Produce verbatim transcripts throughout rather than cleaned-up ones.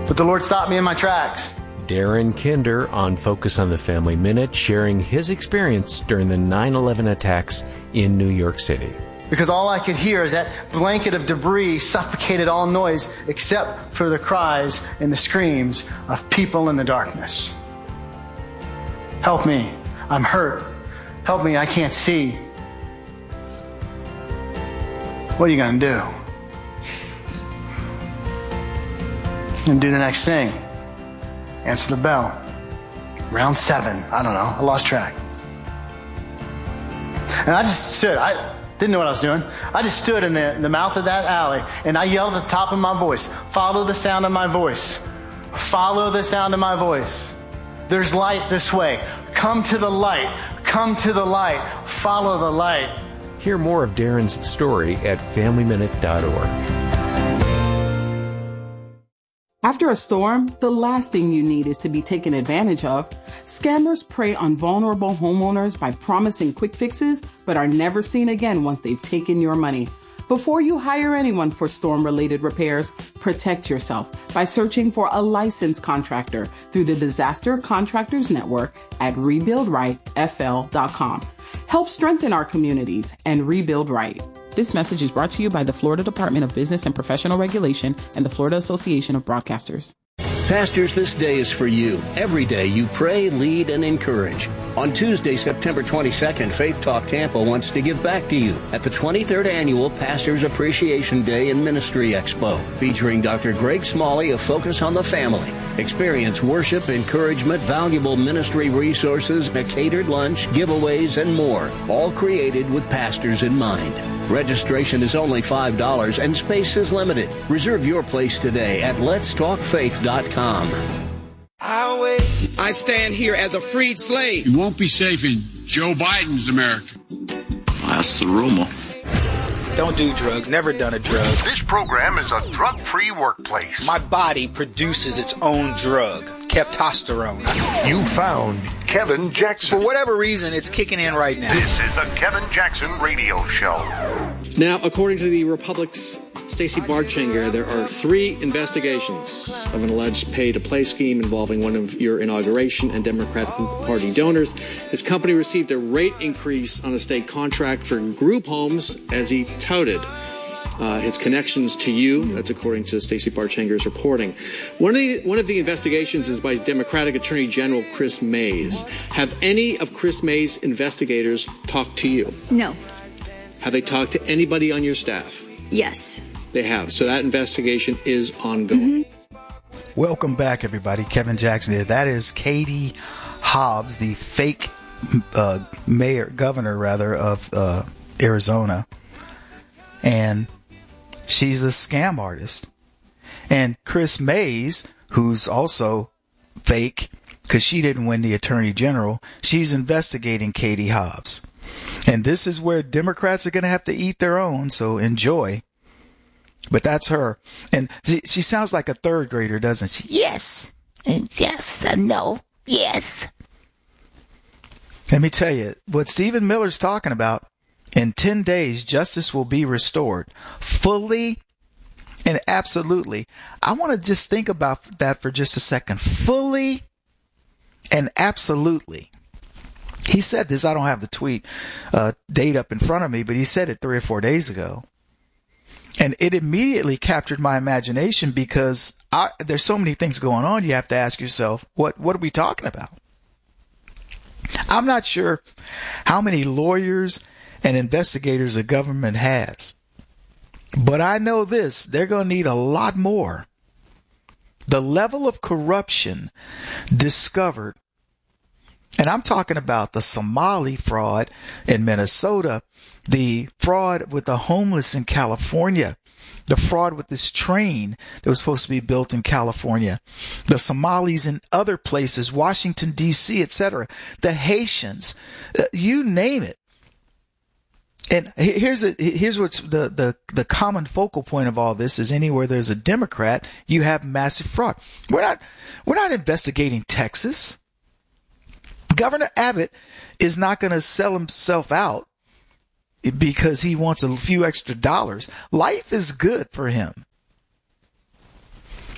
But the Lord stopped me in my tracks. Darren Kinder on Focus on the Family Minute, sharing his experience during the nine eleven attacks in New York City. Because all I could hear is that blanket of debris suffocated all noise except for the cries and the screams of people in the darkness. Help me. I'm hurt. Help me. I can't see. What are you going to do? And do the next thing. Answer the bell. Round seven. I don't know. I lost track. And I just stood. I didn't know what I was doing. I just stood in the, in the mouth of that alley and I yelled at the top of my voice, follow the sound of my voice. Follow the sound of my voice. There's light this way. Come to the light. Come to the light. Follow the light. Hear more of Darren's story at family minute dot org. After a storm, the last thing you need is to be taken advantage of. Scammers prey on vulnerable homeowners by promising quick fixes, but are never seen again once they've taken your money. Before you hire anyone for storm-related repairs, protect yourself by searching for a licensed contractor through the Disaster Contractors Network at rebuild right f l dot com. Help strengthen our communities and rebuild right. This message is brought to you by the Florida Department of Business and Professional Regulation and the Florida Association of Broadcasters. Pastors, this day is for you. Every day you pray, lead, and encourage. On Tuesday, September twenty-second, Faith Talk Tampa wants to give back to you at the twenty-third Annual Pastors Appreciation Day and Ministry Expo, featuring Doctor Greg Smalley of Focus on the Family. Experience worship, encouragement, valuable ministry resources, a catered lunch, giveaways, and more, all created with pastors in mind. Registration is only five dollars and space is limited. Reserve your place today at lets talk faith dot com. I stand here as a freed slave. You won't be safe in Joe Biden's America. That's the rumor. Don't do drugs. Never done a drug. This program is a drug-free workplace. My body produces its own drug, Keptosterone. You found Kevin Jackson. For whatever reason, it's kicking in right now. This is the Kevin Jackson Radio Show. Now, according to the Republic's Stacey Bartschinger, there are three investigations of an alleged pay-to-play scheme involving one of your inauguration and Democratic Party donors. His company received a rate increase on a state contract for group homes as he touted uh, his connections to you. That's according to Stacey Bartschinger's reporting. One of the one of the investigations is by Democratic Attorney General Chris Mays. Have any of Chris Mays' investigators talked to you? No. Have they talked to anybody on your staff? Yes. They have. So that investigation is ongoing. Mm-hmm. Welcome back, everybody. Kevin Jackson here. That is Katie Hobbs, the fake uh, mayor, governor, rather, of uh, Arizona. And she's a scam artist. And Chris Mays, who's also fake because she didn't win the attorney general, she's investigating Katie Hobbs. And this is where Democrats are going to have to eat their own, so enjoy. But that's her. And she, she sounds like a third grader, doesn't she? Yes. And yes and no. Yes. Let me tell you, what Stephen Miller's talking about, in ten days, justice will be restored. Fully and absolutely. I want to just think about that for just a second. Fully and absolutely. He said this. I don't have the tweet uh, date up in front of me, but he said it three or four days ago. And it immediately captured my imagination because I, there's so many things going on. You have to ask yourself, what, what are we talking about? I'm not sure how many lawyers and investigators the government has, but I know this, they're going to need a lot more. The level of corruption discovered, and I'm talking about the Somali fraud in Minnesota, the fraud with the homeless in California, the fraud with this train that was supposed to be built in California, the Somalis in other places, Washington, D C, et cetera, the Haitians, uh, you name it. And here's a, here's what's the, the, the common focal point of all this is anywhere there's a Democrat, you have massive fraud. We're not, we're not investigating Texas. Governor Abbott is not going to sell himself out because he wants a few extra dollars. Life is good for him.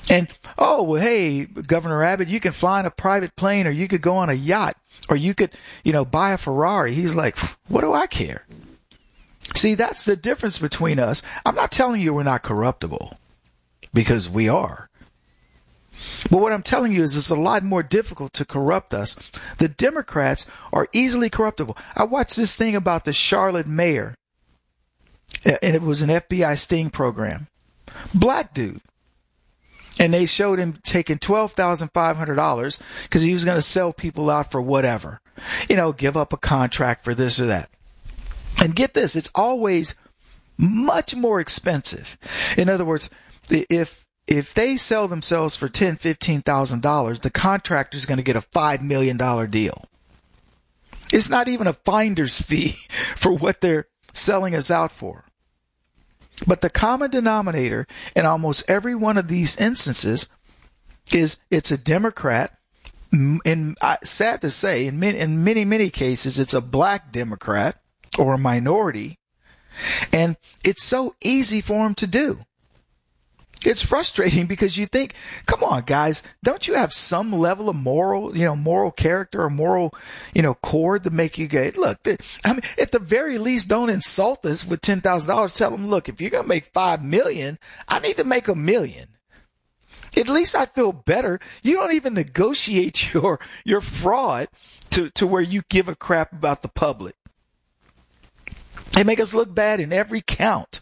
And, oh, well, hey, Governor Abbott, you can fly in a private plane, or you could go on a yacht, or you could, you know, buy a Ferrari. He's like, what do I care? See, that's the difference between us. I'm not telling you we're not corruptible, because we are. But what I'm telling you is it's a lot more difficult to corrupt us. The Democrats are easily corruptible. I watched this thing about the Charlotte mayor, and it was an F B I sting program. Black dude. And they showed him taking twelve thousand five hundred dollars because he was going to sell people out for whatever. You know, give up a contract for this or that. And get this, it's always much more expensive. In other words, if if they sell themselves for ten thousand dollars, fifteen thousand dollars, the contractor is going to get a five million dollars deal. It's not even a finder's fee for what they're selling us out for. But the common denominator in almost every one of these instances is it's a Democrat. And sad to say, in many, in many, many cases, it's a black Democrat or a minority. And it's so easy for them to do. It's frustrating because you think, come on, guys, don't you have some level of moral, you know, moral character or moral, you know, cord to make you go, look, I mean, at the very least, don't insult us with ten thousand dollars. Tell them, look, if you're going to make five million dollars, I need to make a million. At least I feel better. You don't even negotiate your, your fraud to, to where you give a crap about the public. They make us look bad in every count.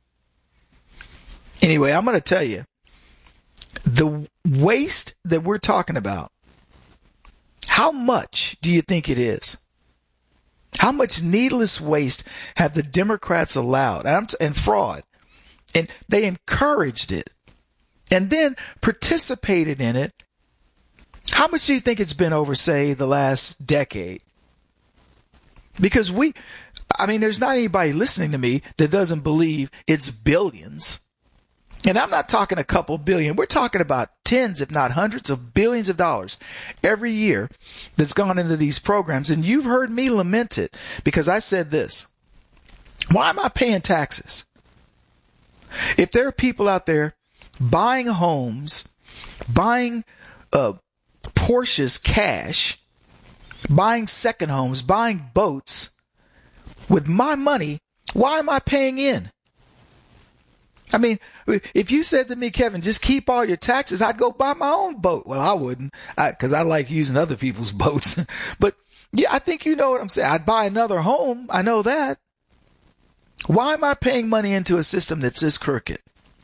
Anyway, I'm going to tell you, the waste that we're talking about, how much do you think it is? How much needless waste have the Democrats allowed, and, I'm t- and fraud? And they encouraged it and then participated in it. How much do you think it's been over, say, the last decade? Because we, I mean, there's not anybody listening to me that doesn't believe it's billions. And I'm not talking a couple billion. We're talking about tens, if not hundreds of billions of dollars every year that's gone into these programs. And you've heard me lament it because I said this. Why am I paying taxes? If there are people out there buying homes, buying uh, Porsches cash, buying second homes, buying boats with my money, why am I paying in? I mean, if you said to me, Kevin, just keep all your taxes, I'd go buy my own boat. Well, I wouldn't, because I, I like using other people's boats. But yeah, I think you know what I'm saying. I'd buy another home. I know that. Why am I paying money into a system that's this crooked?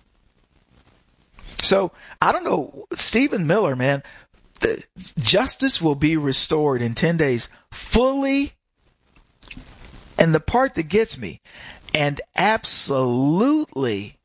So I don't know. Stephen Miller, man, the justice will be restored in ten days fully. And the part that gets me, and absolutely,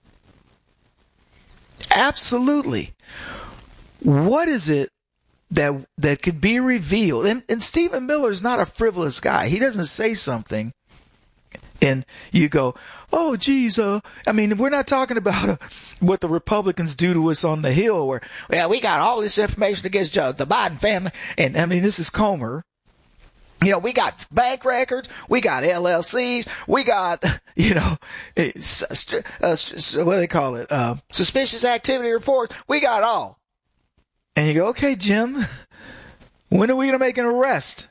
absolutely, what is it that that could be revealed? And, and Stephen Miller's not a frivolous guy. He doesn't say something and you go, oh, geez, uh, I mean, we're not talking about uh, what the Republicans do to us on the Hill where, well, we got all this information against uh, the Biden family. And I mean, this is Comer. You know, we got bank records, we got L L Cs, we got, you know, uh, what do they call it? Uh, suspicious activity reports. We got all. And you go, okay, Jim, when are we going to make an arrest?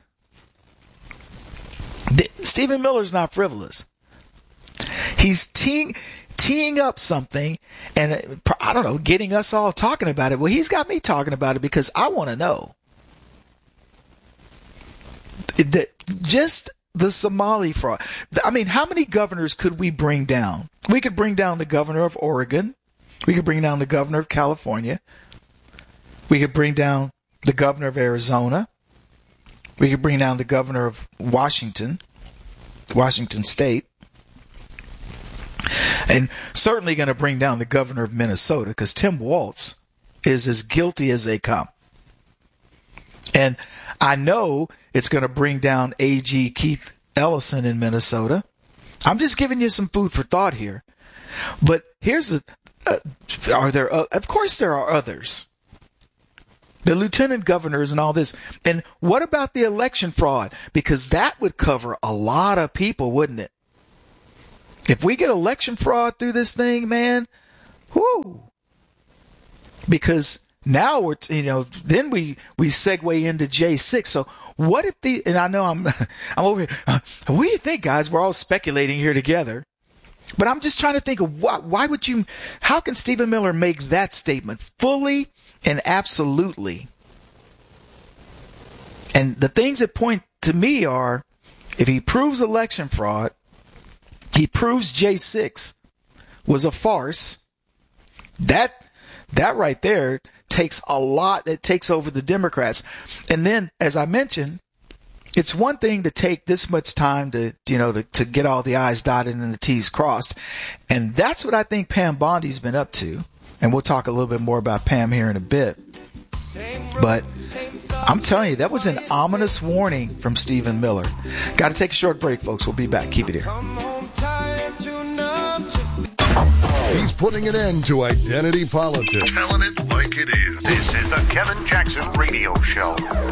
Stephen Miller's not frivolous. He's teeing, teeing up something and, I don't know, getting us all talking about it. Well, he's got me talking about it because I want to know. The, just the Somali fraud. I mean, how many governors could we bring down? We could bring down the governor of Oregon. We could bring down the governor of California. We could bring down the governor of Arizona. We could bring down the governor of Washington, Washington State. And certainly going to bring down the governor of Minnesota because Tim Walz is as guilty as they come. And I know it's going to bring down A G Keith Ellison in Minnesota. I'm just giving you some food for thought here. But here's the, uh, are there, uh, of course there are others. The lieutenant governors and all this. And what about the election fraud? Because that would cover a lot of people, wouldn't it? If we get election fraud through this thing, man, whoo. because now we're, you know, then we, we segue into J six. So what if the, and I know I'm, I'm over here, uh, what do you think, guys? We're all speculating here together. But I'm just trying to think of why, why would you, how can Stephen Miller make that statement fully and absolutely? And the things that point to me are, if he proves election fraud, he proves J six was a farce, that, that right there takes a lot, it takes over the Democrats. And then, as I mentioned, it's one thing to take this much time to, you know, to, to get all the I's dotted and the T's crossed. And that's what I think Pam Bondi's been up to. And we'll talk a little bit more about Pam here in a bit. But I'm telling you, that was an ominous warning from Stephen Miller. Got to take a short break, folks. We'll be back. Keep it here. He's putting an end to identity politics. Telling it like it is. This is the Kevin Jackson Radio Show.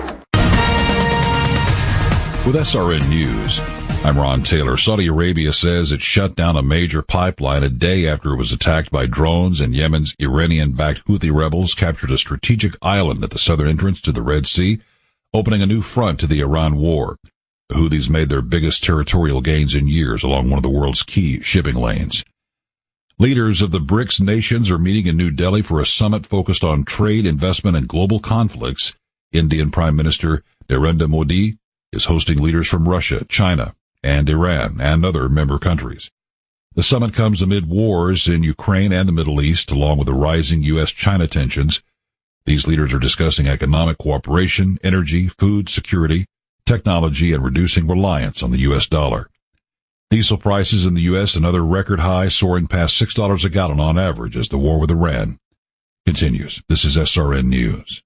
With S R N News, I'm Ron Taylor. Saudi Arabia says it shut down a major pipeline a day after it was attacked by drones, and Yemen's Iranian-backed Houthi rebels captured a strategic island at the southern entrance to the Red Sea, opening a new front to the Iran war. The Houthis made their biggest territorial gains in years along one of the world's key shipping lanes. Leaders of the BRICS nations are meeting in New Delhi for a summit focused on trade, investment, and global conflicts. Indian Prime Minister Narendra Modi is hosting leaders from Russia, China, and Iran, and other member countries. The summit comes amid wars in Ukraine and the Middle East, along with the rising U S China tensions. These leaders are discussing economic cooperation, energy, food security, technology, and reducing reliance on the U S dollar. Diesel prices in the U S another record high, soaring past six dollars a gallon on average as the war with Iran continues. This is S R N News.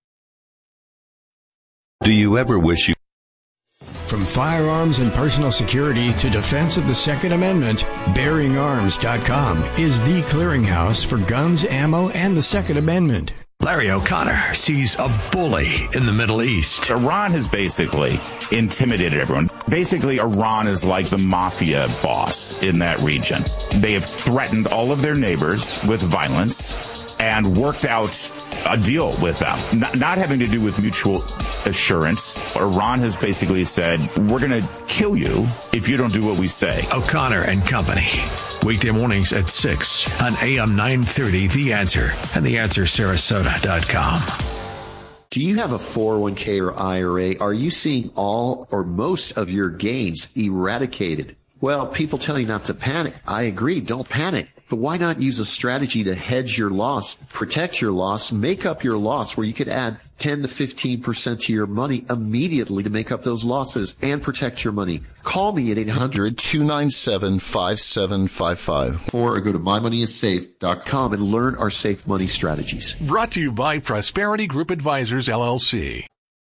Do you ever wish you... From firearms and personal security to defense of the Second Amendment, Bearing Arms dot com is the clearinghouse for guns, ammo, and the Second Amendment. Larry O'Connor sees a bully in the Middle East. Iran has basically intimidated everyone. Basically, Iran is like the mafia boss in that region. They have threatened all of their neighbors with violence and worked out a deal with them, not, not having to do with mutual assurance. Iran has basically said, we're going to kill you if you don't do what we say. O'Connor and Company. Weekday mornings at six on A M nine thirty, The Answer, and the answer sarasota dot com. Do you have a four oh one k or I R A? Are you seeing all or most of your gains eradicated? Well, people tell you not to panic. I agree, don't panic. But why not use a strategy to hedge your loss, protect your loss, make up your loss, where you could add ten to fifteen percent to your money immediately to make up those losses and protect your money? Call me at eight hundred, two nine seven, five seven five five or go to my money is safe dot com and learn our safe money strategies. Brought to you by Prosperity Group Advisors, L L C.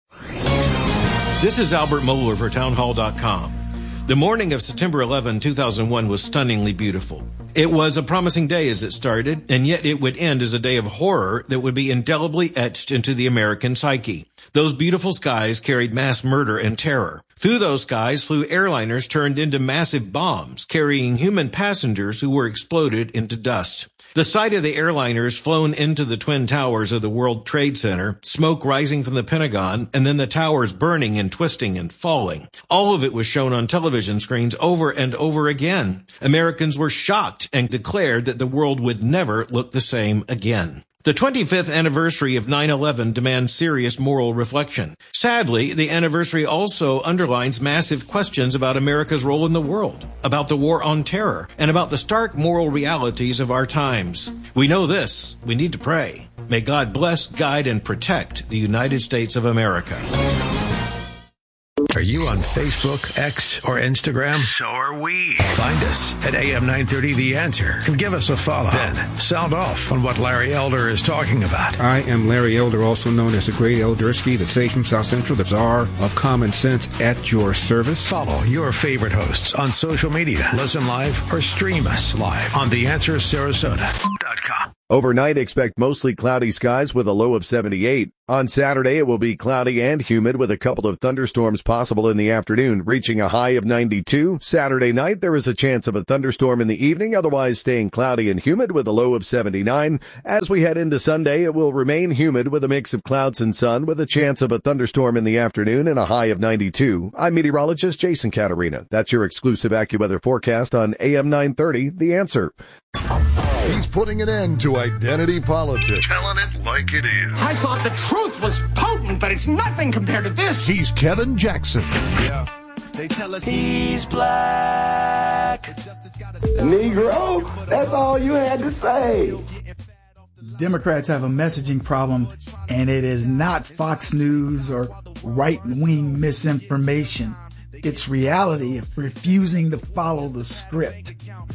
This is Albert Mohler for town hall dot com. The morning of September eleventh, two thousand one was stunningly beautiful. It was a promising day as it started, and yet it would end as a day of horror that would be indelibly etched into the American psyche. Those beautiful skies carried mass murder and terror. Through those skies flew airliners turned into massive bombs, carrying human passengers who were exploded into dust. The sight of the airliners flown into the Twin Towers of the World Trade Center, smoke rising from the Pentagon, and then the towers burning and twisting and falling. All of it was shown on television screens over and over again. Americans were shocked and declared that the world would never look the same again. The twenty-fifth anniversary of nine eleven demands serious moral reflection. Sadly, the anniversary also underlines massive questions about America's role in the world, about the war on terror, and about the stark moral realities of our times. We know this. We need to pray. May God bless, guide, and protect the United States of America. Are you on Facebook, X, or Instagram? So are we. Find us at A M nine thirty The Answer and give us a follow. Then sound off on what Larry Elder is talking about. I am Larry Elder, also known as the Great Eldersky, the sage from South Central, the czar of common sense, at your service. Follow your favorite hosts on social media. Listen live or stream us live on the answer sarasota dot com. Overnight, expect mostly cloudy skies with a low of seventy-eight. On Saturday, it will be cloudy and humid with a couple of thunderstorms possible in the afternoon, reaching a high of ninety-two. Saturday night, there is a chance of a thunderstorm in the evening, otherwise staying cloudy and humid with a low of seventy-nine. As we head into Sunday, it will remain humid with a mix of clouds and sun with a chance of a thunderstorm in the afternoon and a high of ninety-two. I'm meteorologist Jason Caterina. That's your exclusive AccuWeather forecast on A M nine thirty, The Answer. He's putting an end to identity politics. Telling it like it is. I thought the truth was potent, but it's nothing compared to this. He's Kevin Jackson. Yeah. They tell us he's black. Negro, that's all you had to say. Democrats have a messaging problem, and it is not Fox News or right-wing misinformation. It's reality of refusing to follow the script.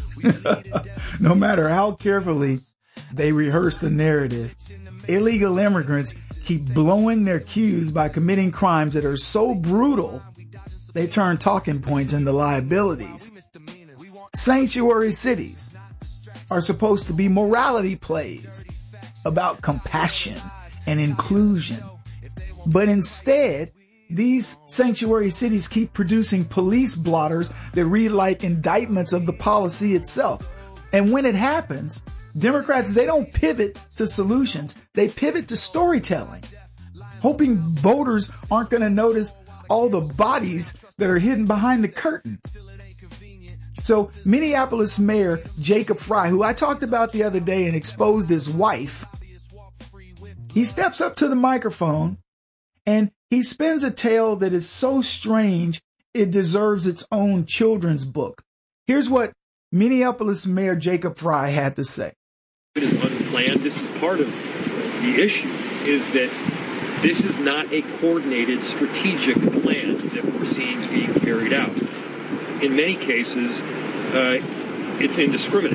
No matter how carefully they rehearse the narrative, illegal immigrants keep blowing their cues by committing crimes that are so brutal they turn talking points into liabilities. Sanctuary cities are supposed to be morality plays about compassion and inclusion. But instead, these sanctuary cities keep producing police blotters that read like indictments of the policy itself. And when it happens, Democrats, they don't pivot to solutions. They pivot to storytelling, hoping voters aren't going to notice all the bodies that are hidden behind the curtain. So Minneapolis Mayor Jacob Frey, who I talked about the other day and exposed his wife, he steps up to the microphone and he spins a tale that is so strange it deserves its own children's book. Here's what Minneapolis Mayor Jacob Frey had to say. It is unplanned. This is part of the issue, is that this is not a coordinated strategic plan that we're seeing being carried out. In many cases, uh, it's indiscriminate.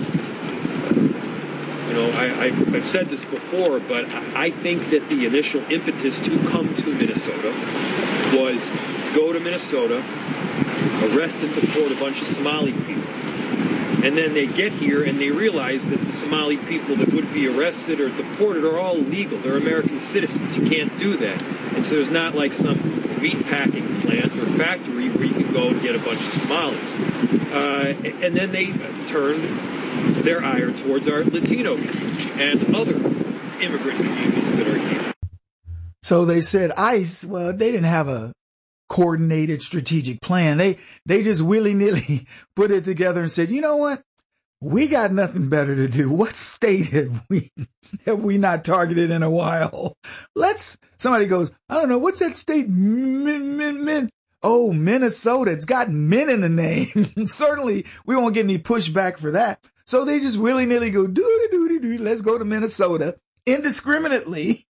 You know, I, I, I've said this before, but I think that the initial impetus to come to Minnesota was go to Minnesota, arrest and deport a bunch of Somali people. And then they get here and they realize that the Somali people that would be arrested or deported are all legal. They're American citizens. You can't do that. And so there's not like some meat packing plant or factory where you can go and get a bunch of Somalis. Uh, and then they turned their ire towards our Latino community and other immigrant communities that are here. So they said ICE, well, they didn't have a coordinated strategic plan. They they just willy-nilly put it together and said, you know what? We got nothing better to do. What state have we have we not targeted in a while? Let's, somebody goes, I don't know, what's that state? Min, min, min. Oh, Minnesota. It's got men in the name. Certainly, we won't get any pushback for that. So they just willy-nilly go, doo-doo-doo-doo, let's go to Minnesota indiscriminately.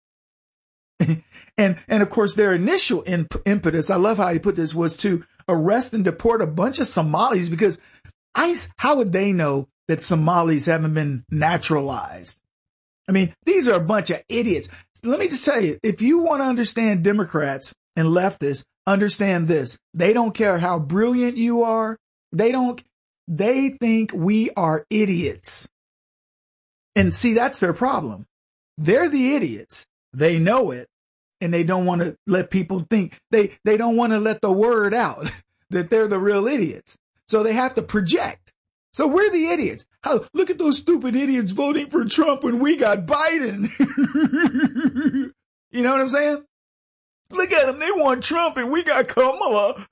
and, and of course, their initial imp- impetus, I love how he put this, was to arrest and deport a bunch of Somalis because ICE, how would they know that Somalis haven't been naturalized? I mean, these are a bunch of idiots. Let me just tell you, if you want to understand Democrats and leftists, understand this. They don't care how brilliant you are. They don't, they think we are idiots. And see, that's their problem. They're the idiots. They know it. And they don't want to let people think, they, they don't want to let the word out that they're the real idiots. So they have to project. So we're the idiots. How, look at those stupid idiots voting for Trump when we got Biden. You know what I'm saying? Look at them. They want Trump and we got Kamala.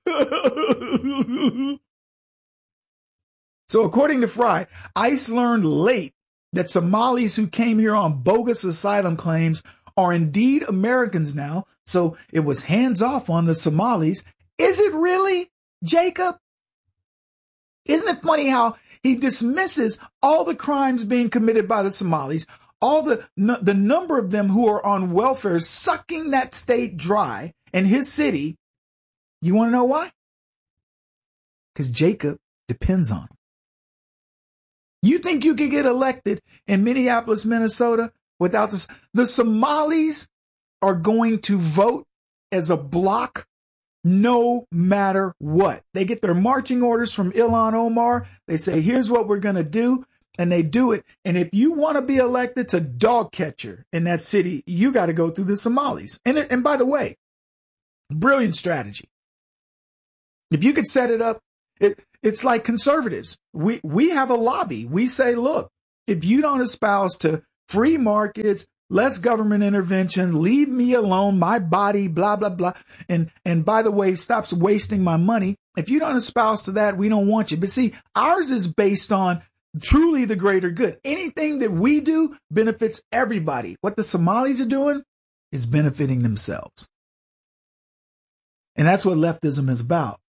So according to Frey, ICE learned late that Somalis who came here on bogus asylum claims are indeed Americans now. So it was hands off on the Somalis. Is it really, Jacob? Isn't it funny how he dismisses all the crimes being committed by the Somalis, all the the number of them who are on welfare sucking that state dry and his city? You want to know why? Because Jacob depends on him. You think you could get elected in Minneapolis, Minnesota without this? The Somalis are going to vote as a block no matter what. They get their marching orders from Ilhan Omar. They say, here's what we're going to do. and they do it. And if you want to be elected to dog catcher in that city, you got to go through the Somalis. And, and by the way, brilliant strategy. If you could set it up, it, it's like conservatives. We, we have a lobby. We say, look, if you don't espouse to free markets, less government intervention, leave me alone, my body, blah, blah, blah. And, and by the way, stops wasting my money. If you don't espouse to that, we don't want you. But see, ours is based on truly the greater good. Anything that we do benefits everybody. What the Somalis are doing is benefiting themselves. And that's what leftism is about.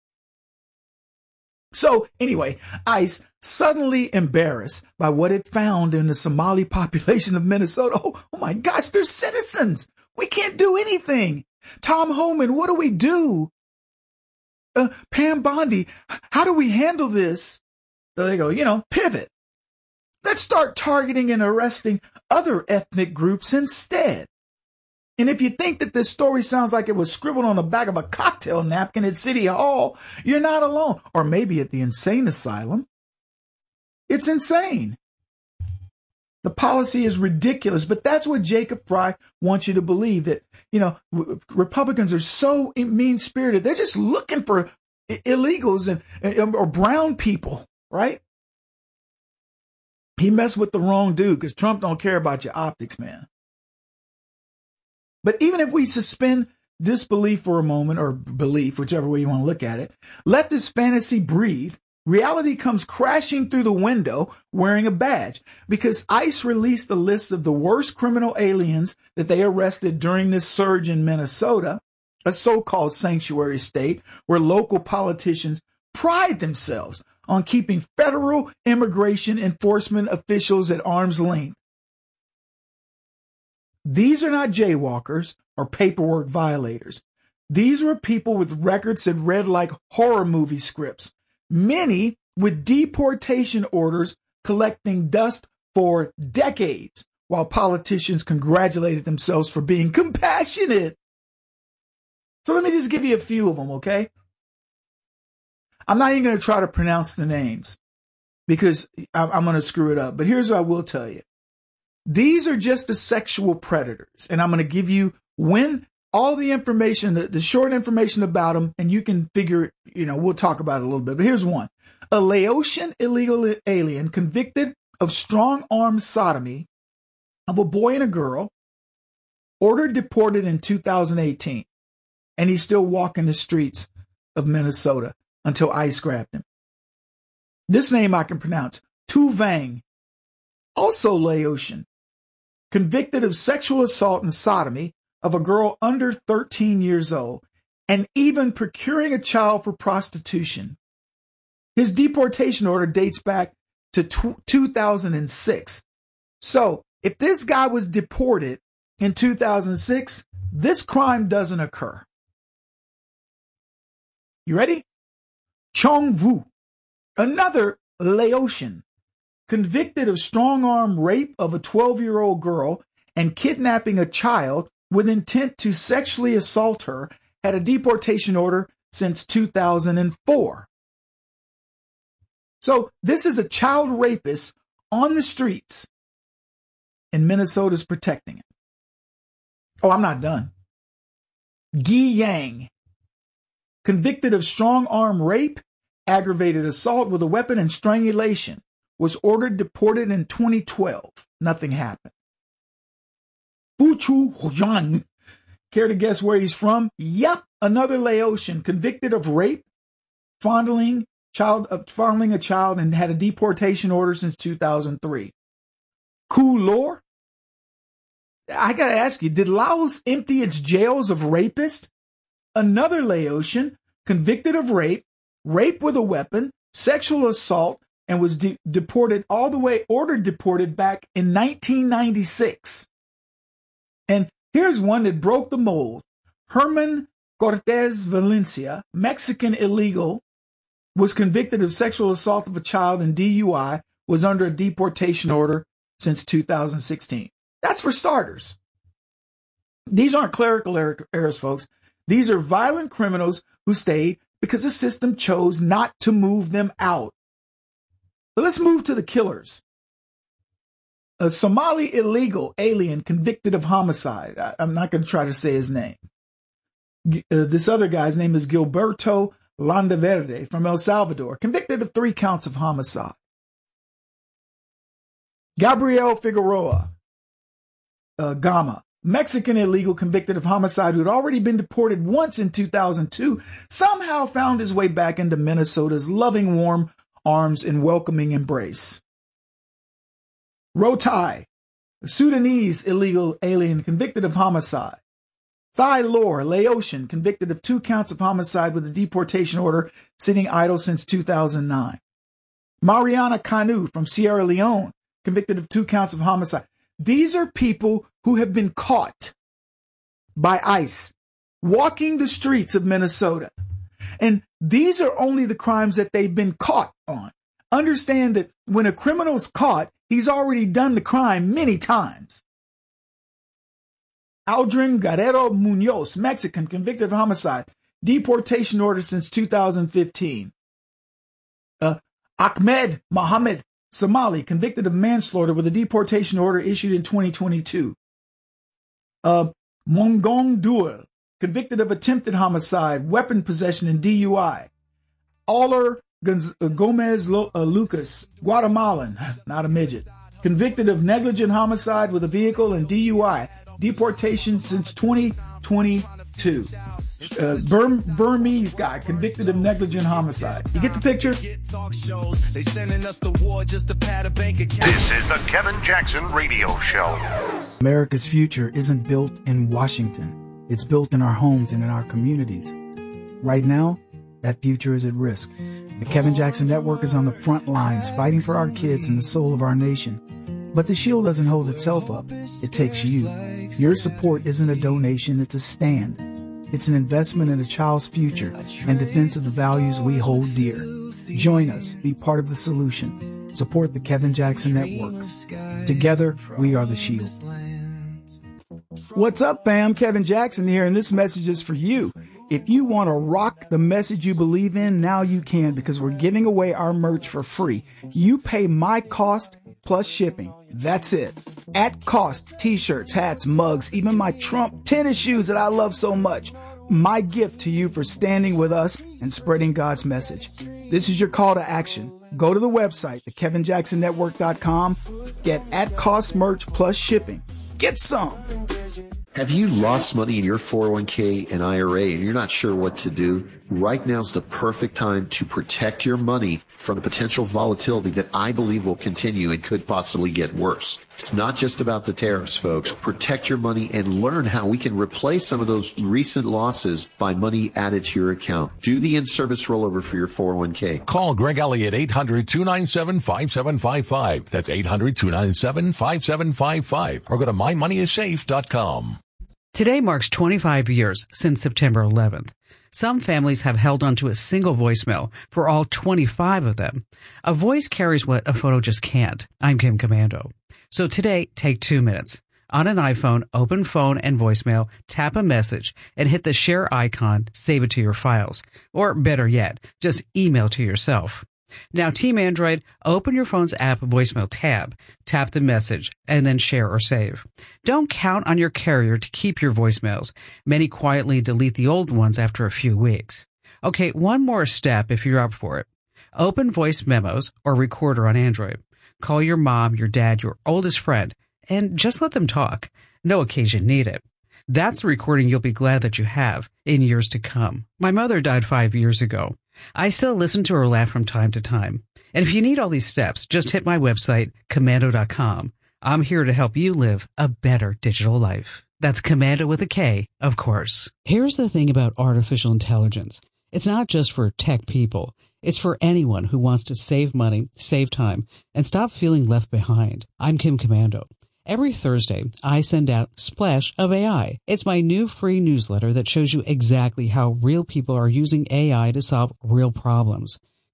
So anyway, ICE, suddenly embarrassed by what it found in the Somali population of Minnesota. Oh, oh my gosh, they're citizens. We can't do anything. Tom Homan, what do we do? Uh, Pam Bondi, how do we handle this? So they go, you know, pivot. Let's start targeting and arresting other ethnic groups instead. And if you think that this story sounds like it was scribbled on the back of a cocktail napkin at City Hall, you're not alone. Or maybe at the insane asylum. It's insane. The policy is ridiculous, but that's what Jacob Fry wants you to believe, that, you know, Republicans are so mean-spirited. They're just looking for illegals and or brown people, right? He messed with the wrong dude because Trump don't care about your optics, man. But even if we suspend disbelief for a moment, or belief, whichever way you want to look at it, let this fantasy breathe. Reality comes crashing through the window wearing a badge, because ICE released a list of the worst criminal aliens that they arrested during this surge in Minnesota, a so-called sanctuary state where local politicians pride themselves on keeping federal immigration enforcement officials at arm's length. These are not jaywalkers or paperwork violators. These were people with records that read like horror movie scripts, many with deportation orders collecting dust for decades, while politicians congratulated themselves for being compassionate. So let me just give you a few of them, okay? I'm not even going to try to pronounce the names because I'm going to screw it up. But here's what I will tell you. These are just the sexual predators. And I'm going to give you when all the information, the, the short information about them, and you can figure it, you know, we'll talk about it a little bit. But here's one. A Laotian illegal alien convicted of strong-arm sodomy of a boy and a girl, ordered deported in two thousand eighteen. And he's still walking the streets of Minnesota until ICE grabbed him. This name I can pronounce. Tu Vang, also Laotian, convicted of sexual assault and sodomy of a girl under thirteen years old, and even procuring a child for prostitution. His deportation order dates back to two thousand six. So, if this guy was deported in two thousand six, this crime doesn't occur. You ready? Chong Vu, another Laotian, convicted of strong-arm rape of a twelve-year-old girl and kidnapping a child with intent to sexually assault her, had a deportation order since two thousand four. So this is a child rapist on the streets, and Minnesota's protecting him. Oh, I'm not done. Guy Yang, convicted of strong-arm rape, aggravated assault with a weapon, and strangulation, was ordered deported in twenty twelve. Nothing happened. Fu Chu Huyan, care to guess where he's from? Yep, another Laotian, convicted of rape, fondling child, of fondling a child, and had a deportation order since two thousand three. Ku Lor, I gotta ask you, did Laos empty its jails of rapists? Another Laotian, convicted of rape, rape with a weapon, sexual assault, and was de- deported all the way, ordered deported back in nineteen ninety-six. And here's one that broke the mold. Herman Cortez Valencia, Mexican illegal, was convicted of sexual assault of a child and D U I, was under a deportation order since two thousand sixteen. That's for starters. These aren't clerical er- errors, folks. These are violent criminals who stayed because the system chose not to move them out. But let's move to the killers. A Somali illegal alien convicted of homicide. I, I'm not going to try to say his name. Uh, this other guy's name is Gilberto Landaverde from El Salvador, convicted of three counts of homicide. Gabriel Figueroa uh, Gama, Mexican illegal convicted of homicide who had already been deported once in two thousand two, somehow found his way back into Minnesota's loving, warm arms and welcoming embrace. Rotai, a Sudanese illegal alien convicted of homicide. Thai Lor Laotian, convicted of two counts of homicide with a deportation order sitting idle since two thousand nine. Mariana Kanu from Sierra Leone, convicted of two counts of homicide. These are people who have been caught by ICE walking the streets of Minnesota. And these are only the crimes that they've been caught on. Understand that when a criminal's caught, he's already done the crime many times. Aldrin Guerrero Munoz, Mexican, convicted of homicide. Deportation order since two thousand fifteen. Uh, Ahmed Mohammed, Somali, convicted of manslaughter with a deportation order issued in twenty twenty-two. Uh, Mongong Duel, convicted of attempted homicide, weapon possession, and D U I. Aller Gomez Lucas, Guatemalan, not a midget, convicted of negligent homicide with a vehicle and D U I. Deportation since twenty twenty-two. Uh, Burm, Burmese guy convicted of negligent homicide. You get the picture? This is the Kevin Jackson Radio Show. America's future isn't built in Washington. It's built in our homes and in our communities. Right now, that future is at risk. The Kevin Jackson Network is on the front lines fighting for our kids and the soul of our nation. But the shield doesn't hold itself up. It takes you. Your support isn't a donation, it's a stand. It's an investment in a child's future and defense of the values we hold dear. Join us. Be part of the solution. Support the Kevin Jackson Network. Together, we are the shield. What's up, fam? Kevin Jackson here, and this message is for you. If you want to rock the message you believe in, now you can, because we're giving away our merch for free. You pay my cost plus shipping. That's it. At cost, t-shirts, hats, mugs, even my Trump tennis shoes that I love so much. My gift to you for standing with us and spreading God's message. This is your call to action. Go to the website, the kevin jackson network dot com. Get at cost merch plus shipping. Get some. Have you lost money in your four oh one k and I R A and you're not sure what to do? Right now's the perfect time to protect your money from the potential volatility that I believe will continue and could possibly get worse. It's not just about the tariffs, folks. Protect your money and learn how we can replace some of those recent losses by money added to your account. Do the in-service rollover for your four oh one k. Call Greg Elliott, eight hundred, two nine seven, five seven five five. That's eight hundred, two nine seven, five seven five five. Or go to my money is safe dot com. Today marks twenty-five years since September eleventh. Some families have held onto a single voicemail for all twenty-five of them. A voice carries what a photo just can't. I'm Kim Commando. So today, take two minutes. On an iPhone, open phone and voicemail, tap a message, and hit the share icon, save it to your files. Or better yet, just email to yourself. Now, Team Android, open your phone's app voicemail tab, tap the message, and then share or save. Don't count on your carrier to keep your voicemails. Many quietly delete the old ones after a few weeks. Okay, one more step if you're up for it. Open voice memos or recorder on Android. Call your mom, your dad, your oldest friend, and just let them talk. No occasion needed. That's the recording you'll be glad that you have in years to come. My mother died five years ago. I still listen to her laugh from time to time. And if you need all these steps, just hit my website, commando dot com. I'm here to help you live a better digital life. That's Commando with a K, of course. Here's the thing about artificial intelligence. It's not just for tech people. It's for anyone who wants to save money, save time, and stop feeling left behind. I'm Kim Commando. Every Thursday, I send out Splash of A I. It's my new free newsletter that shows you exactly how real people are using A I to solve real problems.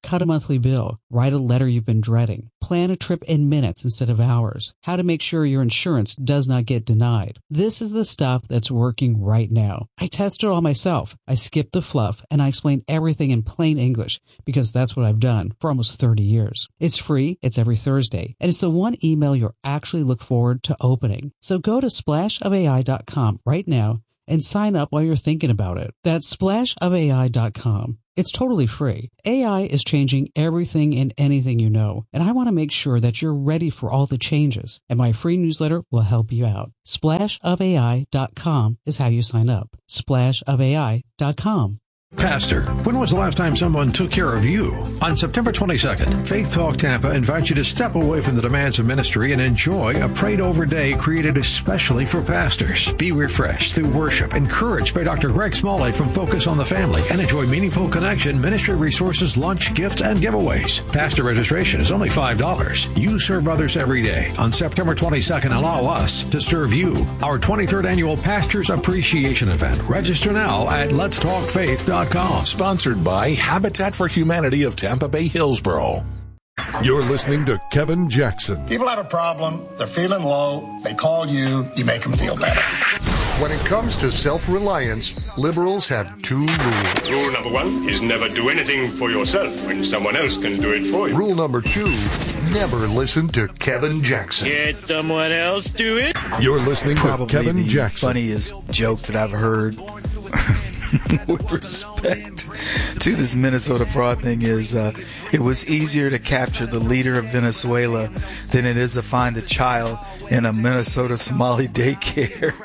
cut a monthly bill, write a letter you've been dreading, plan a trip in minutes instead of hours, how to make sure your insurance does not get denied. This is the stuff that's working right now. I tested it all myself. I skipped the fluff and I explained everything in plain English because that's what I've done for almost thirty years. It's free, it's every Thursday, and it's the one email you'll actually look forward to opening. So go to splash of A I dot com right now and sign up while you're thinking about it. That's splash of A I dot com. It's totally free. A I is changing everything and anything you know, and I want to make sure that you're ready for all the changes, and my free newsletter will help you out. splash of A I dot com is how you sign up. splash of A I dot com. Pastor, when was the last time someone took care of you? On September twenty-second, Faith Talk Tampa invites you to step away from the demands of ministry and enjoy a prayed-over day created especially for pastors. Be refreshed through worship, encouraged by Doctor Greg Smalley from Focus on the Family, and enjoy meaningful connection, ministry resources, lunch, gifts, and giveaways. Pastor registration is only five dollars. You serve others every day. On September twenty-second, allow us to serve you. Our twenty-third Annual Pastors Appreciation Event. Register now at lets talk faith dot com. Sponsored by Habitat for Humanity of Tampa Bay Hillsborough. You're listening to Kevin Jackson. People have a problem, they're feeling low, they call you, you make them feel better. When it comes to self-reliance, liberals have two rules. Rule number one is never do anything for yourself when someone else can do it for you. Rule number two, never listen to Kevin Jackson. Get someone else do it. You're listening Probably to Kevin the Jackson. Funniest joke that I've heard with respect to this Minnesota fraud thing is uh, it was easier to capture the leader of Venezuela than it is to find a child in a Minnesota Somali daycare.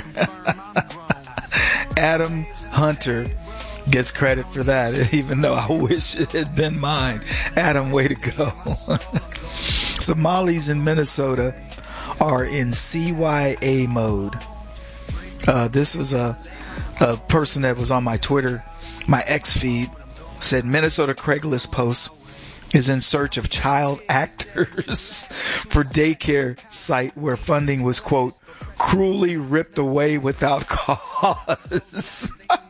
Adam Hunter gets credit for that, even though I wish it had been mine. Adam, way to go. Somalis in Minnesota are in C Y A mode. Uh, this was a A person that was on my Twitter, my X feed, said Minnesota Craigslist post is in search of child actors for daycare site where funding was, quote, cruelly ripped away without cause.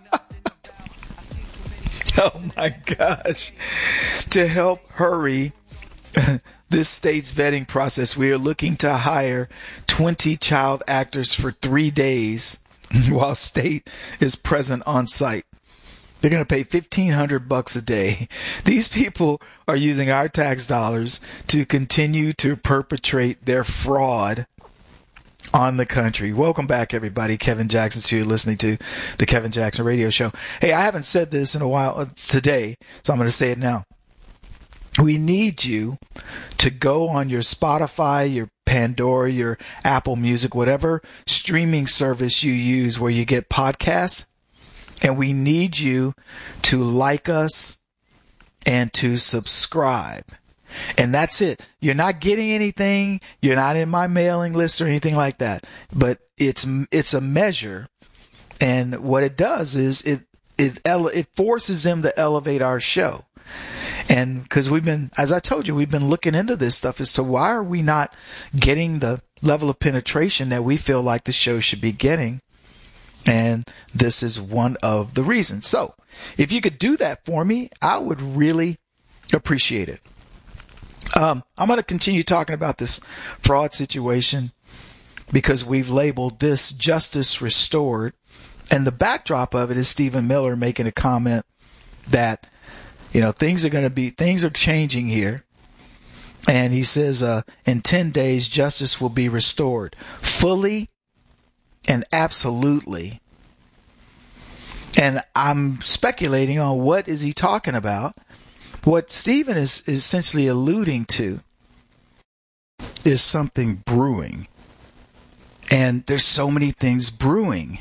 Oh my gosh. To help hurry this state's vetting process, we are looking to hire twenty child actors for three days. While state is present on site. They're going to pay fifteen hundred bucks a day. These people are using our tax dollars to continue to perpetrate their fraud on the country. Welcome back, everybody. Kevin Jackson, to you listening to the Kevin Jackson Radio Show. Hey, I haven't said this in a while uh, today, so I'm going to say it now. We need you to go on your Spotify, your Pandora, your Apple Music, whatever streaming service you use where you get podcasts, and we need you to like us and to subscribe. And that's it. You're not getting anything. You're not in my mailing list or anything like that. But it's it's a measure, and what it does is it it it forces them to elevate our show. And because we've been, as I told you, we've been looking into this stuff as to why are we not getting the level of penetration that we feel like the show should be getting. And this is one of the reasons. So if you could do that for me, I would really appreciate it. Um, I'm going to continue talking about this fraud situation because we've labeled this Justice Restored. And the backdrop of it is Stephen Miller making a comment that, you know, things are going to be, things are changing here. And he says, uh, in ten days, justice will be restored fully and absolutely. And I'm speculating on what is he talking about. What Stephen is, is essentially alluding to is something brewing. And there's so many things brewing.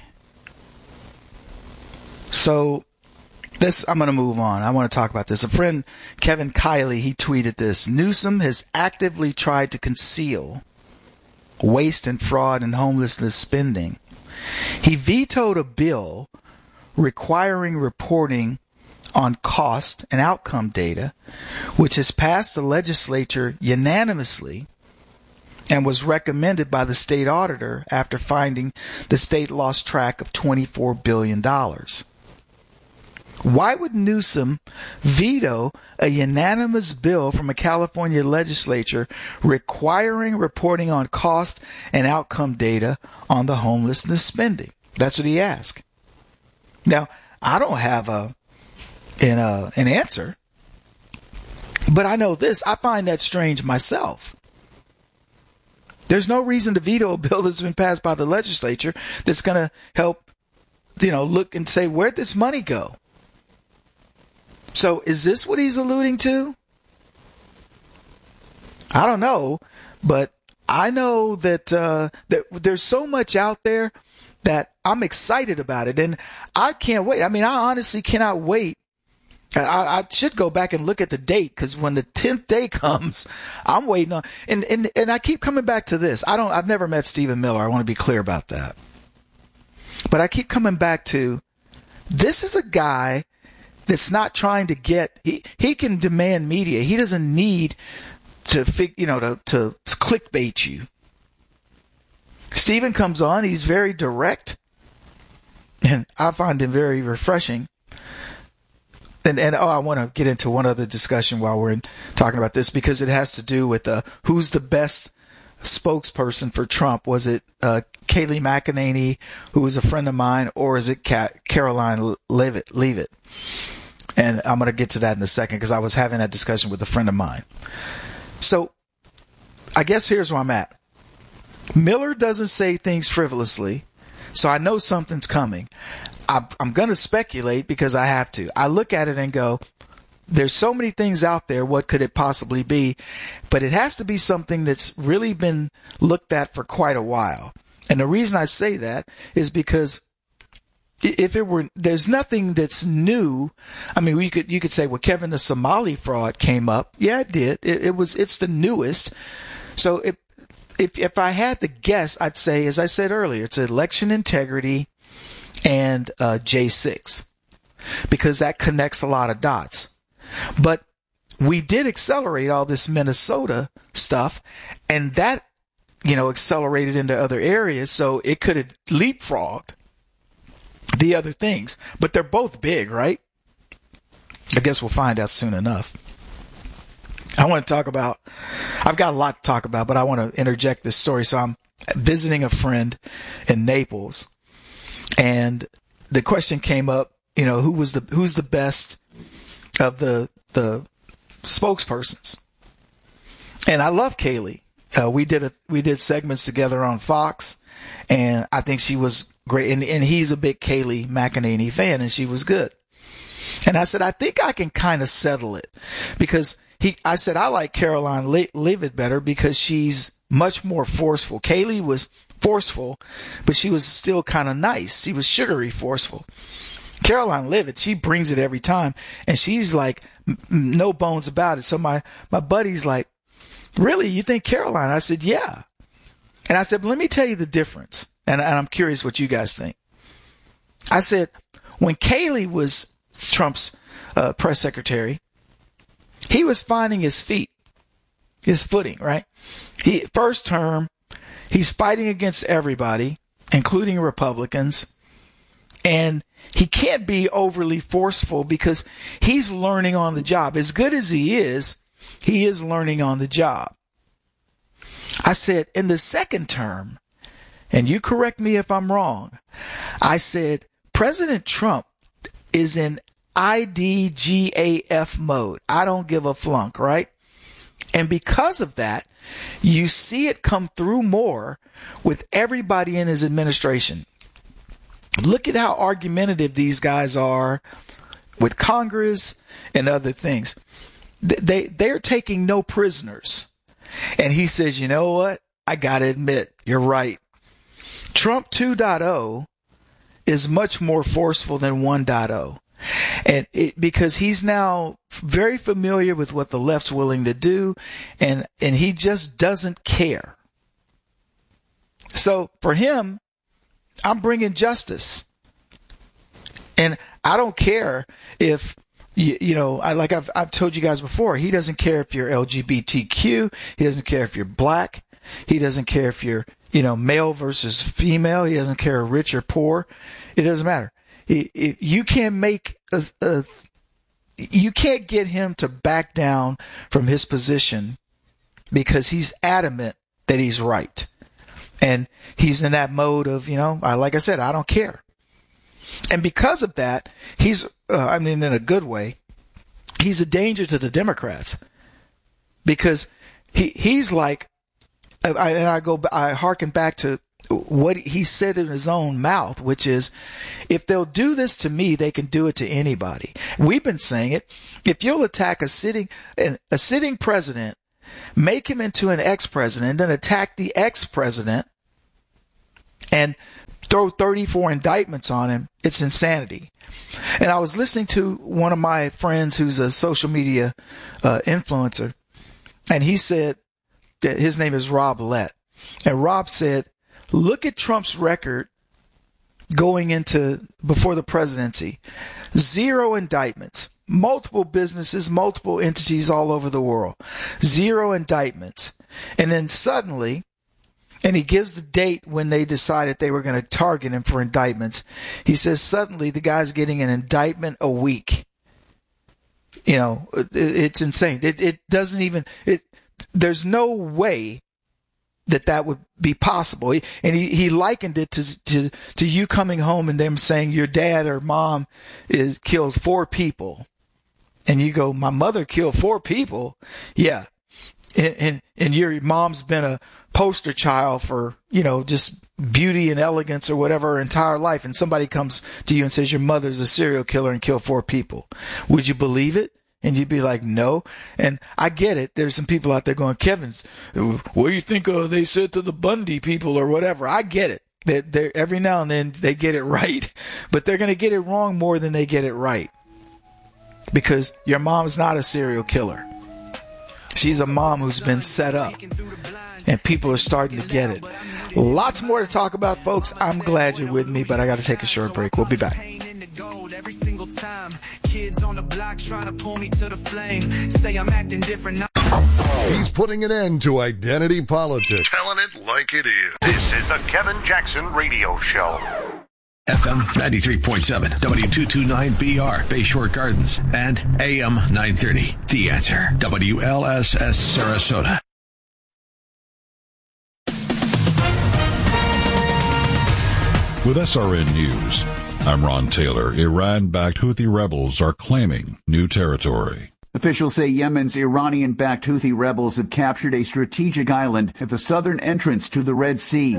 So, This, I'm going to move on. I want to talk about this. A friend, Kevin Kiley, he tweeted this. Newsom has actively tried to conceal waste and fraud and homelessness spending. He vetoed a bill requiring reporting on cost and outcome data, which has passed the legislature unanimously and was recommended by the state auditor after finding the state lost track of twenty-four billion dollars. Why would Newsom veto a unanimous bill from a California legislature requiring reporting on cost and outcome data on the homelessness spending? That's what he asked. Now, I don't have a an, uh, an answer, but I know this. I find that strange myself. There's no reason to veto a bill that's been passed by the legislature that's going to help, you know, look and say, where'd this money go? So is this what he's alluding to? I don't know, but I know that, uh, that there's so much out there that I'm excited about it, and I can't wait. I mean, I honestly cannot wait. I, I should go back and look at the date, because when the tenth day comes, I'm waiting on. And, and and I keep coming back to this. I don't. I've never met Stephen Miller. I want to be clear about that. But I keep coming back to this is a guy that's not trying to get. He he can demand media. He doesn't need to fig, you know to to clickbait you. Stephen comes on. He's very direct, and I find him very refreshing. And, and oh, I want to get into one other discussion while we're in, talking about this, because it has to do with uh, who's the best spokesperson for Trump. Was it uh, Kayleigh McEnany, who was a friend of mine, or is it Ca- Caroline Leavitt? Leavitt? And I'm going to get to that in a second, because I was having that discussion with a friend of mine. So I guess here's where I'm at. Miller doesn't say things frivolously, so I know something's coming. I'm going to speculate because I have to. I look at it and go, there's so many things out there. What could it possibly be? But it has to be something that's really been looked at for quite a while. And the reason I say that is because if it were, there's nothing that's new. I mean, we could, you could say, well, Kevin, the Somali fraud came up. Yeah, it did. It, it was, it's the newest. So if, if, if I had to guess, I'd say, as I said earlier, it's election integrity and uh, J six, because that connects a lot of dots. But we did accelerate all this Minnesota stuff, and that, you know, accelerated into other areas, so it could have leapfrogged the other things. But they're both big, right? I guess we'll find out soon enough. I want to talk about, I've got a lot to talk about, but I want to interject this story. So I'm visiting a friend in Naples, and the question came up, you know, who was the who's the best of the the spokespersons? And I love Kayleigh. Uh, we did a we did segments together on Fox, and I think she was great. And, and he's a big Kayleigh McEnany fan, and she was good. And I said, I think I can kind of settle it, because he. I said I like Caroline Le- Leavitt better because she's much more forceful. Kayleigh was forceful, but she was still kind of nice. She was sugary forceful. Caroline Leavitt, she brings it every time, and she's like, m- no bones about it. So my, my buddy's like, really, you think Caroline? I said, yeah. And I said, let me tell you the difference. And, and I'm curious what you guys think. I said, when Kayleigh was Trump's uh, press secretary, he was finding his feet, his footing, right? He, first term, he's fighting against everybody, including Republicans, and he can't be overly forceful because he's learning on the job. As good as he is, he is learning on the job. I said, in the second term, and you correct me if I'm wrong, I said, President Trump is in I D G A F mode. I don't give a flunk, right? And because of that, you see it come through more with everybody in his administration. Look at how argumentative these guys are with Congress and other things. They, they're taking no prisoners. And he says, you know what? I got to admit, you're right. Trump two point oh is much more forceful than one point oh. And it, because he's now very familiar with what the left's willing to do, and, and he just doesn't care. So for him, I'm bringing justice. And I don't care if, you, you know, I, like I've, I've told you guys before, he doesn't care if you're L G B T Q. He doesn't care if you're black. He doesn't care if you're, you know, male versus female. He doesn't care rich or poor. It doesn't matter. If you can't make a, a, you can't get him to back down from his position because he's adamant that he's right. And he's in that mode of, you know, I, like I said, I don't care. And because of that, he's, uh, I mean, in a good way, he's a danger to the Democrats because he, he's like, I, and I go, I hearken back to what he said in his own mouth, which is, if they'll do this to me, they can do it to anybody. We've been saying it. If you'll attack a sitting, a sitting president, make him into an ex-president, then attack the ex-president and throw thirty-four indictments on him, it's insanity. And I was listening to one of my friends who's a social media uh, influencer, and he said, that his name is Rob Lett, and Rob said, look at Trump's record going into before the presidency. Zero indictments, multiple businesses, multiple entities all over the world, zero indictments. And then suddenly, and he gives the date when they decided they were going to target him for indictments. He says suddenly the guy's getting an indictment a week. You know, it, it's insane. It, it doesn't even, it, there's no way that that would be possible. And he, he likened it to, to, to you coming home and them saying your dad or mom is killed four people. And you go, my mother killed four people. Yeah. And, and, and your mom's been a poster child for, you know, just beauty and elegance or whatever her entire life. And somebody comes to you and says your mother's a serial killer and killed four people. Would you believe it? And you'd be like, no. And I get it. There's some people out there going, Kevin's, what do you think uh, they said to the Bundy people or whatever? I get it. They're, they're, every now and then they get it right, but they're going to get it wrong more than they get it right. Because your mom's not a serial killer. She's a mom who's been set up. And people are starting to get it. Lots more to talk about, folks. I'm glad you're with me, but I got to take a short break. We'll be back. Every single time, kids on the block trying to pull me to the flame, say I'm acting different. He's putting an end to identity politics. Telling it like it is. This is the Kevin Jackson Radio Show. F M ninety-three point seven, W two twenty-nine B R, Bayshore Gardens, and A M nine thirty. The Answer, W L S S Sarasota. With S R N News, I'm Ron Taylor. Iran-backed Houthi rebels are claiming new territory. Officials say Yemen's Iranian-backed Houthi rebels have captured a strategic island at the southern entrance to the Red Sea.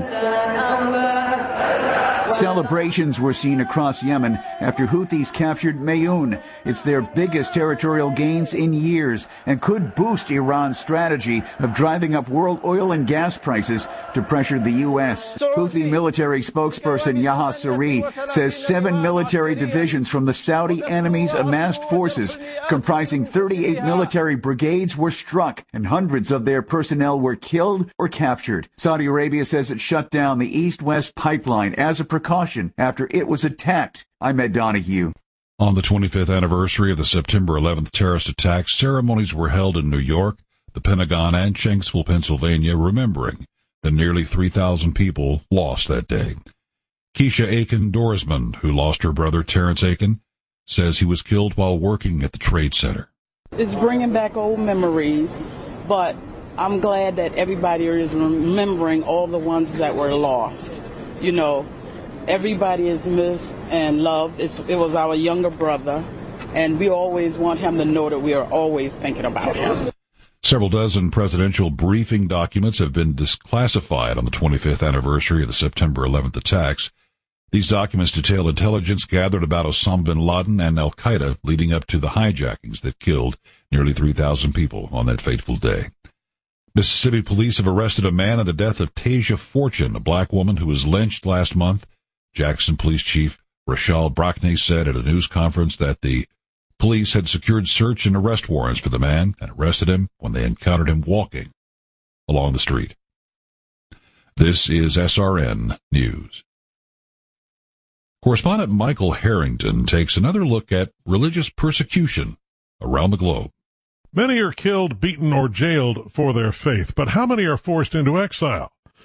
Celebrations were seen across Yemen after Houthis captured Mayoun. It's their biggest territorial gains in years and could boost Iran's strategy of driving up world oil and gas prices to pressure the U S. Houthi military spokesperson Yahya Saree says seven military divisions from the Saudi enemy's amassed forces, comprising thirty-eight military brigades, were struck and hundreds of their personnel were killed or captured. Saudi Arabia says it shut down the East-West pipeline as a precaution after it was attacked. I'm Ed Donahue. On the twenty-fifth anniversary of the September eleventh terrorist attacks, ceremonies were held in New York, the Pentagon, and Shanksville, Pennsylvania, remembering the nearly three thousand people lost that day. Keisha Aiken Dorisman, who lost her brother Terrence Aiken, says he was killed while working at the Trade Center. It's bringing back old memories, but I'm glad that everybody is remembering all the ones that were lost. You know, everybody is missed and loved. It's, it was our younger brother, and we always want him to know that we are always thinking about him. Several dozen presidential briefing documents have been declassified on the twenty-fifth anniversary of the September eleventh attacks. These documents detail intelligence gathered about Osama bin Laden and al-Qaeda leading up to the hijackings that killed nearly three thousand people on that fateful day. Mississippi police have arrested a man in the death of Tasia Fortune, a black woman who was lynched last month. Jackson Police Chief Rashal Brackney said at a news conference that the police had secured search and arrest warrants for the man and arrested him when they encountered him walking along the street. This is S R N News. Correspondent Michael Harrington takes another look at religious persecution around the globe. Many are killed, beaten, or jailed for their faith, but how many are forced into exile?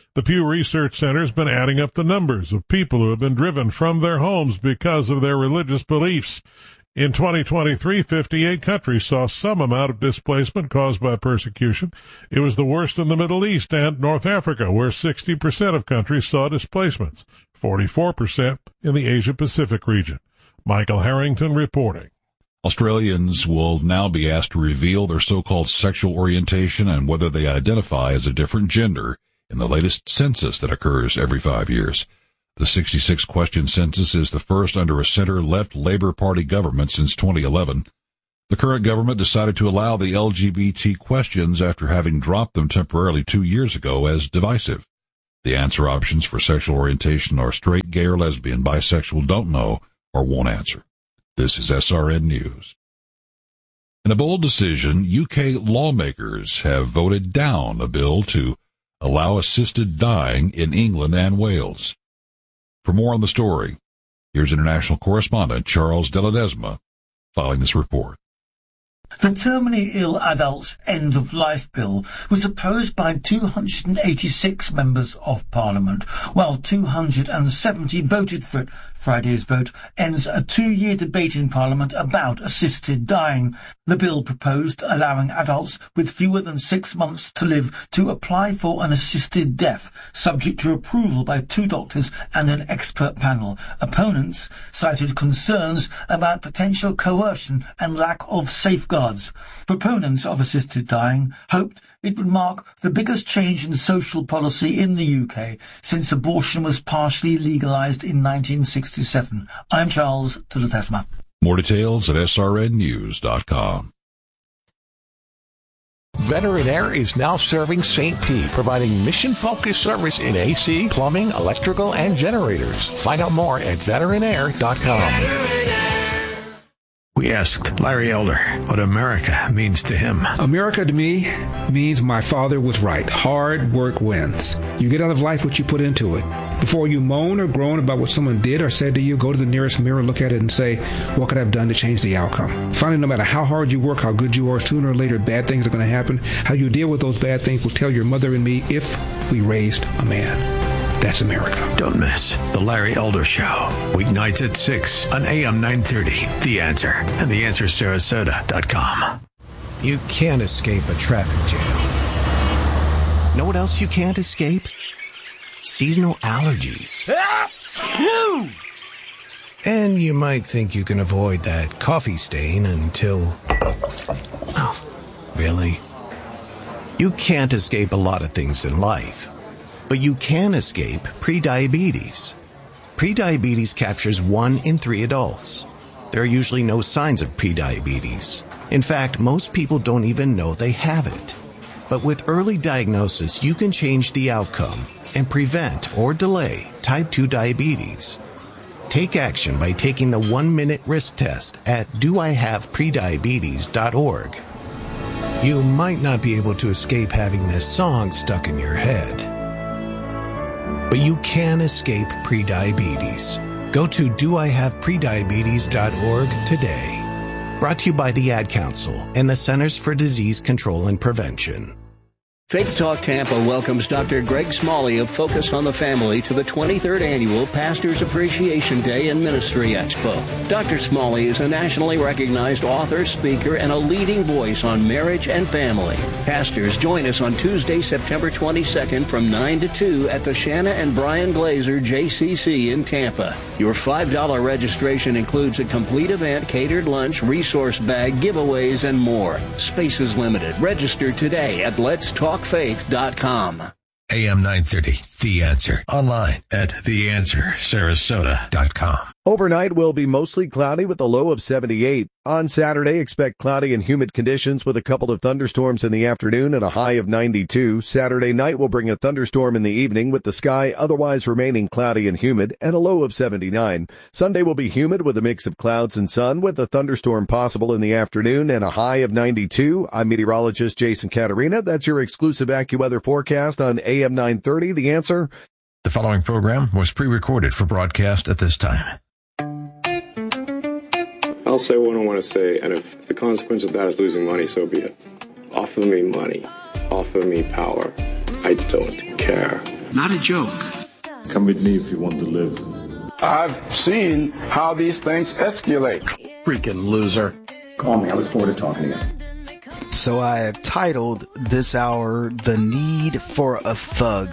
The Pew Research Center has been adding up the numbers of people who have been driven from their homes because of their religious beliefs. In twenty twenty-three, fifty-eight countries saw some amount of displacement caused by persecution. It was the worst in the Middle East and North Africa, where sixty percent of countries saw displacements, forty-four percent in the Asia-Pacific region. Michael Harrington reporting. Australians will now be asked to reveal their so-called sexual orientation and whether they identify as a different gender in the latest census that occurs every five years. The sixty-six question census is the first under a center-left Labour Party government since twenty eleven. The current government decided to allow the L G B T questions after having dropped them temporarily two years ago as divisive. The answer options for sexual orientation are straight, gay, or lesbian, bisexual, don't know, or won't answer. This is S R N News. In a bold decision, U K lawmakers have voted down a bill to allow assisted dying in England and Wales. For more on the story, here's international correspondent Charles de Ledesma filing this report. The Terminally Ill Adults End of Life Bill was opposed by two hundred eighty-six members of Parliament, while two hundred seventy voted for it. Friday's vote ends a two-year debate in Parliament about assisted dying. The bill proposed allowing adults with fewer than six months to live to apply for an assisted death, subject to approval by two doctors and an expert panel. Opponents cited concerns about potential coercion and lack of safeguards. Proponents of assisted dying hoped it would mark the biggest change in social policy in the U K since abortion was partially legalised in nineteen sixty-seven. I'm Charles de Ledesma. More details at S R N news dot com. Veteran Air is now serving Saint P, providing mission-focused service in A C, plumbing, electrical, and generators. Find out more at veteran air dot com. We asked Larry Elder what America means to him. America to me means my father was right. Hard work wins. You get out of life what you put into it. Before you moan or groan about what someone did or said to you, go to the nearest mirror, look at it, and say, what could I have done to change the outcome? Finally, no matter how hard you work, how good you are, sooner or later, bad things are going to happen. How you deal with those bad things will tell your mother and me if we raised a man. That's America. Don't miss The Larry Elder Show. Weeknights at six on A M nine thirty. The Answer and the answer sarasota dot com. You can't escape a traffic jam. Know what else you can't escape? Seasonal allergies. And you might think you can avoid that coffee stain until... Oh, really? You can't escape a lot of things in life. But you can escape prediabetes. Prediabetes captures one in three adults. There are usually no signs of prediabetes. In fact, most people don't even know they have it. But with early diagnosis, you can change the outcome and prevent or delay type two diabetes. Take action by taking the one-minute risk test at do I have prediabetes dot org. You might not be able to escape having this song stuck in your head, but you can escape prediabetes. Go to do I have prediabetes dot org today. Brought to you by the Ad Council and the Centers for Disease Control and Prevention. Faith Talk Tampa welcomes Doctor Greg Smalley of Focus on the Family to the twenty-third Annual Pastors Appreciation Day and Ministry Expo. Doctor Smalley is a nationally recognized author, speaker, and a leading voice on marriage and family. Pastors, join us on Tuesday, September twenty-second from nine to two at the Shanna and Brian Glazer J C C in Tampa. Your five dollars registration includes a complete event, catered lunch, resource bag, giveaways, and more. Space is limited. Register today at lets talk faith dot com. A M nine thirty, The Answer. Online at the answer sarasota dot com. Overnight will be mostly cloudy with a low of seventy-eight. On Saturday, expect cloudy and humid conditions with a couple of thunderstorms in the afternoon and a high of ninety-two. Saturday night will bring a thunderstorm in the evening with the sky otherwise remaining cloudy and humid and a low of seventy-nine. Sunday will be humid with a mix of clouds and sun with a thunderstorm possible in the afternoon and a high of ninety-two. I'm meteorologist Jason Caterina. That's your exclusive AccuWeather forecast on A M nine thirty. The Answer. The following program was pre-recorded for broadcast at this time. I'll say what I want to say, and if the consequence of that is losing money, so be it. Offer me money. Offer me power. I don't care. not a joke. Come with me if you want to live. I've seen how these things escalate. Freaking loser. Call me. I look forward to talking to you. So I have titled this hour, The Need for a Thug.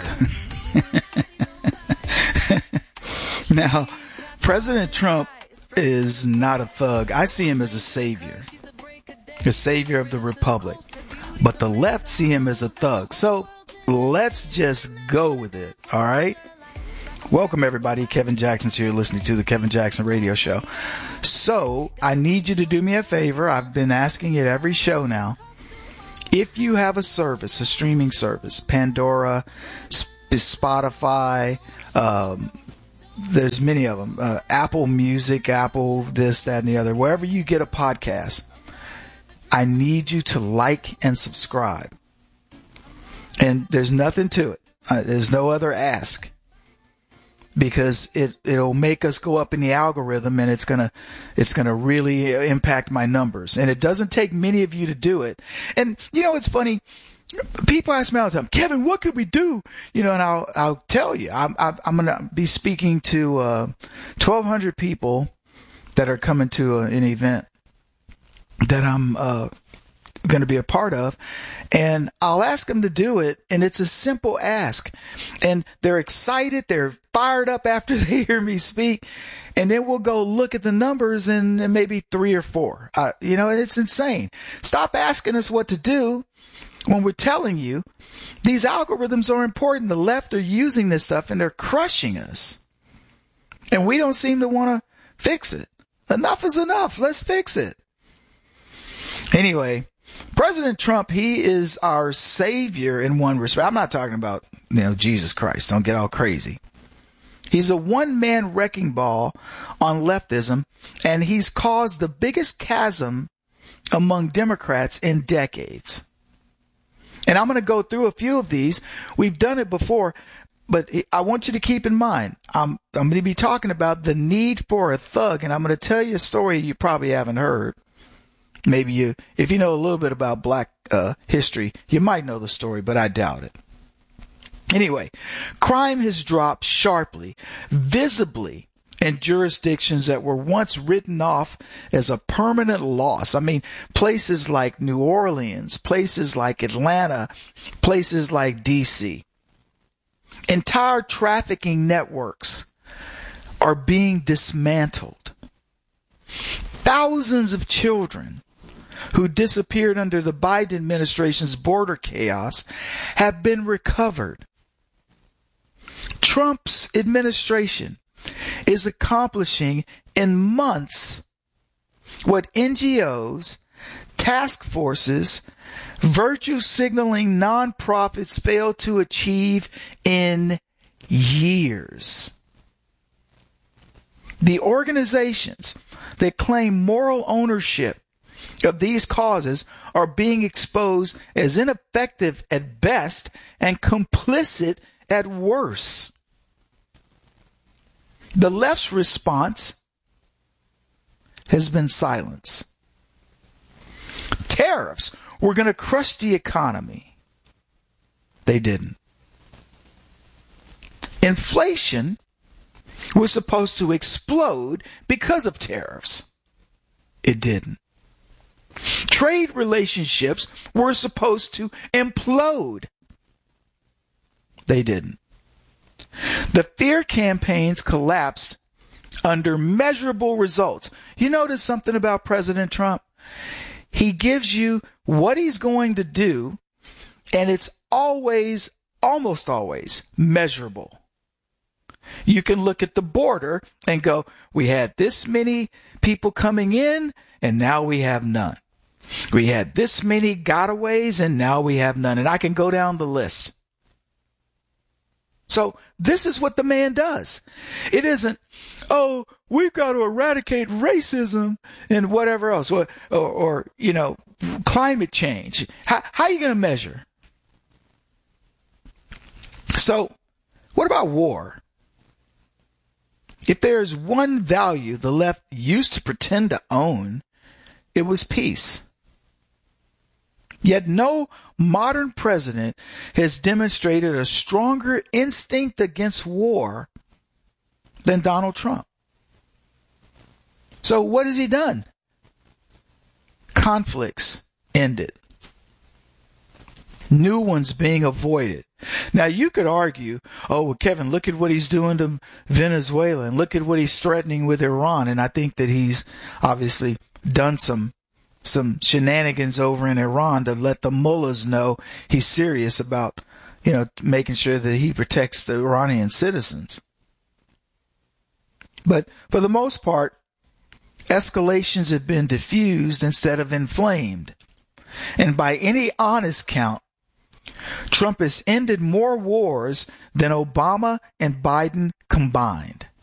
Now, President Trump is not a thug. I see him as a savior. A savior of the republic. But the left see him as a thug. So let's just go with it. All right? Welcome, everybody. Kevin Jackson's here listening to the Kevin Jackson Radio Show. So I need you to do me a favor. I've been asking it every show now. If you have a service, a streaming service, Pandora, Spotify, um, there's many of them, uh, Apple Music, Apple this, that, and the other, wherever you get a podcast, I need you to like and subscribe. And there's nothing to it. Uh, there's no other ask. Because it, it'll make us go up in the algorithm, and it's gonna, it's gonna really impact my numbers. And it doesn't take many of you to do it. And you know, it's funny. People ask me all the time, Kevin, what could we do? You know, and I'll, I'll tell you, I'm, I'm gonna be speaking to, uh, twelve hundred people that are coming to a, an event that I'm, uh, going to be a part of, and I'll ask them to do it, and it's a simple ask, and they're excited, they're fired up after they hear me speak, and then we'll go look at the numbers, and, and maybe three or four. Uh, you know, it's insane. Stop asking us what to do when we're telling you these algorithms are important. The left are using this stuff, and they're crushing us, and we don't seem to want to fix it. Enough is enough. Let's fix it. Anyway, President Trump, he is our savior in one respect. I'm not talking about, you know, Jesus Christ. Don't get all crazy. He's a one-man wrecking ball on leftism, and he's caused the biggest chasm among Democrats in decades. And I'm going to go through a few of these. We've done it before, but I want you to keep in mind, I'm, I'm going to be talking about the need for a thug, and I'm going to tell you a story you probably haven't heard. Maybe you, if you know a little bit about black uh, history, you might know the story, but I doubt it. Anyway, crime has dropped sharply, visibly, in jurisdictions that were once written off as a permanent loss. I mean, places like New Orleans, places like Atlanta, places like D C. Entire trafficking networks are being dismantled. Thousands of children who disappeared under the Biden administration's border chaos have been recovered. Trump's administration is accomplishing in months what N G Os, task forces, virtue signaling nonprofits failed to achieve in years. The organizations that claim moral ownership of these causes are being exposed as ineffective at best and complicit at worst. The left's response has been silence. Tariffs were going to crush the economy. They didn't. Inflation was supposed to explode because of tariffs. It didn't. Trade relationships were supposed to implode. They didn't. The fear campaigns collapsed under measurable results. You notice something about President Trump? He gives you what he's going to do, and it's always, almost always, measurable. You can look at the border and go, we had this many people coming in, and now we have none. We had this many gotaways, and now we have none. And I can go down the list. So this is what the man does. It isn't, oh, we've got to eradicate racism and whatever else, or, or, or you know, climate change. How, how are you going to measure? So what about war? If there's one value the left used to pretend to own, it was peace. Yet no modern president has demonstrated a stronger instinct against war than Donald Trump. So what has he done? Conflicts ended. New ones being avoided. Now you could argue, oh, well, Kevin, look at what he's doing to Venezuela and look at what he's threatening with Iran. And I think that he's obviously done some some shenanigans over in Iran to let the mullahs know he's serious about, you know, making sure that he protects the Iranian citizens. But for the most part, escalations have been diffused instead of inflamed. And by any honest count, Trump has ended more wars than Obama and Biden combined.